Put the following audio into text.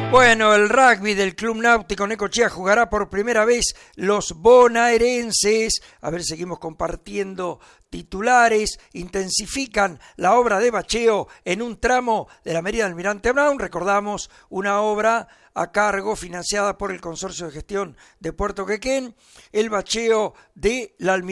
Bueno, el rugby del Club Náutico Necochea jugará por primera vez los bonaerenses. A ver, seguimos compartiendo titulares. Intensifican la obra de bacheo en un tramo de la Avenida Almirante Brown. Recordamos, una obra a cargo, financiada por el Consorcio de Gestión de Puerto Quequén. El bacheo de la Almirante